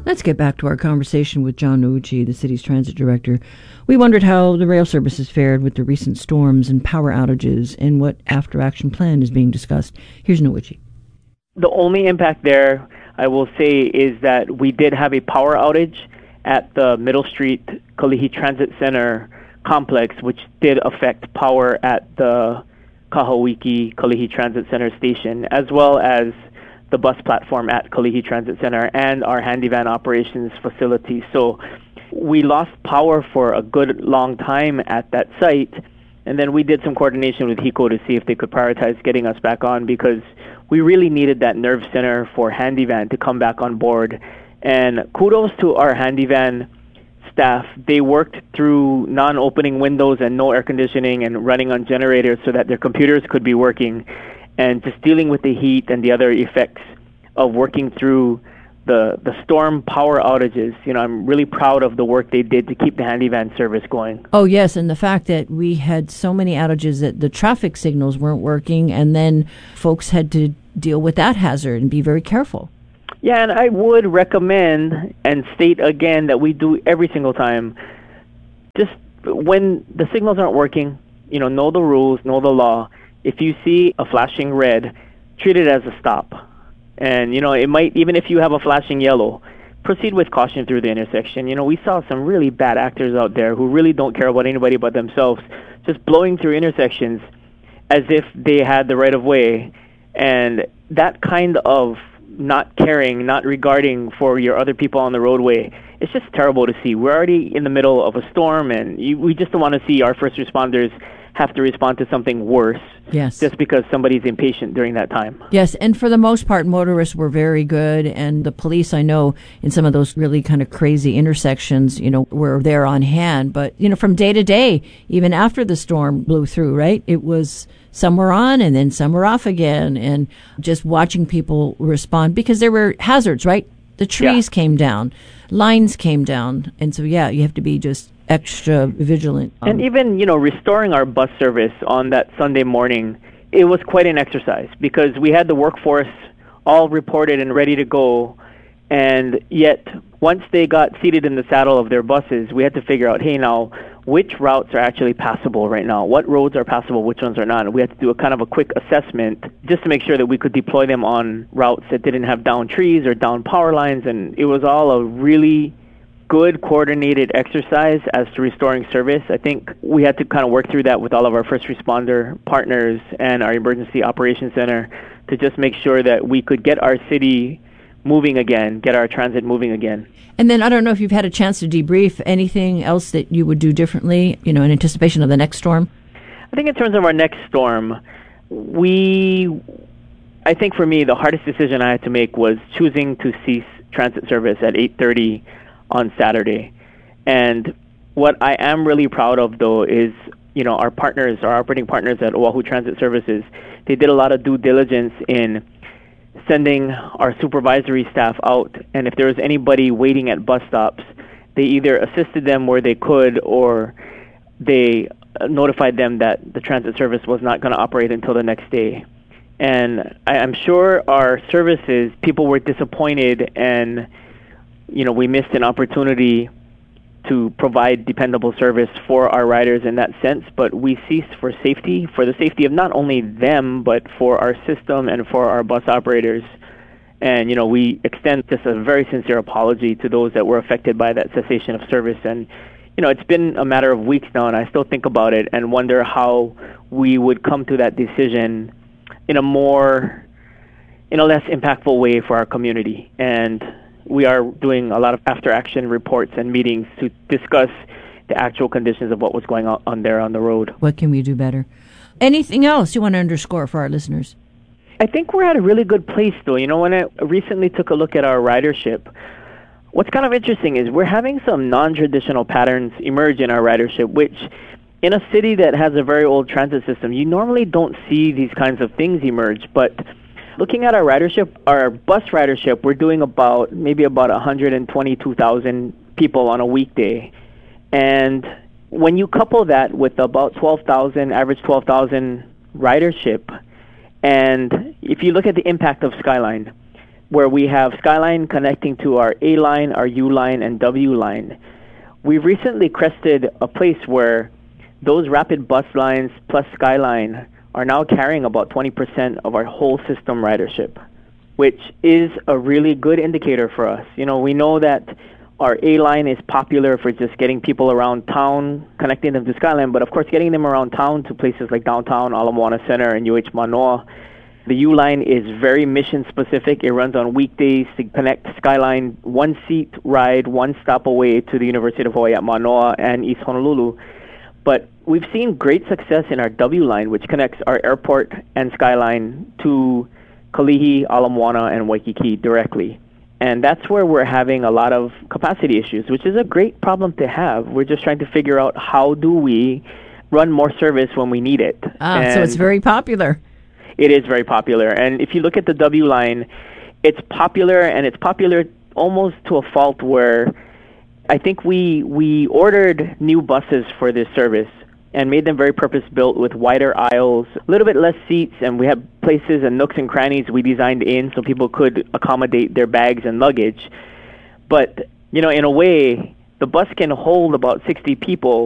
Let's get back to our conversation with John Nouchi, the city's transit director. We wondered how the rail services fared with the recent storms and power outages and what after-action plan is being discussed. Here's Nouchi. The only impact there, I will say, is that we did have a power outage at the Middle Street Kalihi Transit Center complex, which did affect power at the Kahawiki Kalihi Transit Center station, as well as the bus platform at Kalihi Transit Center and our handy van operations facility. So we lost power for a good long time at that site, and then we did some coordination with HECO to see if they could prioritize getting us back on, because we really needed that nerve center for handy van to come back on board. And kudos to our handy van staff. They worked through non-opening windows and no air conditioning and running on generators so that their computers could be working, and just dealing with the heat and the other effects of working through the storm power outages. You know, I'm really proud of the work they did to keep the handy van service going. Oh, yes, and the fact that we had so many outages that the traffic signals weren't working, and then folks had to deal with that hazard and be very careful. Yeah, and I would recommend and state again that we do every single time, just when the signals aren't working, you know the rules, know the law. If you see a flashing red, treat it as a stop. And, it might, even if you have a flashing yellow, proceed with caution through the intersection. We saw some really bad actors out there who really don't care about anybody but themselves, just blowing through intersections as if they had the right of way. And that kind of not caring, not regarding for your other people on the roadway, it's just terrible to see. We're already in the middle of a storm, and we just don't want to see our first responders have to respond to something worse. Yes. Just because somebody's impatient during that time. Yes, and for the most part, motorists were very good, and the police, I know, in some of those really kind of crazy intersections, were there on hand. But, from day to day, even after the storm blew through, right, it was some were on and then some were off again, and just watching people respond, because there were hazards, right? The trees came down, lines came down, and so, you have to be just extra vigilant. And even, restoring our bus service on that Sunday morning, it was quite an exercise, because we had the workforce all reported and ready to go, and yet once they got seated in the saddle of their buses, we had to figure out, hey, now, which routes are actually passable right now? What roads are passable, which ones are not? And we had to do a kind of a quick assessment just to make sure that we could deploy them on routes that didn't have down trees or down power lines, and it was all a really good coordinated exercise as to restoring service. I think we had to kind of work through that with all of our first responder partners and our emergency operations center to just make sure that we could get our city moving again, get our transit moving again. And then I don't know if you've had a chance to debrief anything else that you would do differently, in anticipation of the next storm? I think in terms of our next storm, I think for me, the hardest decision I had to make was choosing to cease transit service at 8:30 on Saturday. And what I am really proud of, though, is, our partners, our operating partners at Oahu Transit Services, they did a lot of due diligence in sending our supervisory staff out. And if there was anybody waiting at bus stops, they either assisted them where they could, or they notified them that the transit service was not going to operate until the next day. And I'm sure our services, people were disappointed, and we missed an opportunity to provide dependable service for our riders in that sense, but we ceased for the safety of not only them, but for our system and for our bus operators. And, we extend just a very sincere apology to those that were affected by that cessation of service. And, it's been a matter of weeks now, and I still think about it and wonder how we would come to that decision in a less impactful way for our community. And we are doing a lot of after-action reports and meetings to discuss the actual conditions of what was going on there on the road. What can we do better? Anything else you want to underscore for our listeners? I think we're at a really good place, though. When I recently took a look at our ridership, what's kind of interesting is we're having some non-traditional patterns emerge in our ridership, which in a city that has a very old transit system, you normally don't see these kinds of things emerge. But looking at our ridership, our bus ridership, we're doing maybe about 122,000 people on a weekday. And when you couple that with about 12,000, average 12,000 ridership, and if you look at the impact of Skyline, where we have Skyline connecting to our A line, our U line, and W line. We've recently crested a place where those rapid bus lines plus Skyline are now carrying about 20% of our whole system ridership, which is a really good indicator for us. You know, we know that our A line is popular for just getting people around town, connecting them to Skyline, but of course getting them around town to places like downtown, Ala Moana Center, and UH Manoa. The U line is very mission specific. It runs on weekdays to connect Skyline one seat ride, one stop away to the University of Hawaii at Manoa and East Honolulu. But we've seen great success in our W line, which connects our airport and Skyline to Kalihi, Ala Moana, and Waikiki directly. And that's where we're having a lot of capacity issues, which is a great problem to have. We're just trying to figure out how do we run more service when we need it. So it's very popular. It is very popular. And if you look at the W line, it's popular, and it's popular almost to a fault where I think we ordered new buses for this service and made them very purpose-built with wider aisles, a little bit less seats, and we have places and nooks and crannies we designed in so people could accommodate their bags and luggage. But, you know, in a way, the bus can hold about 60 people,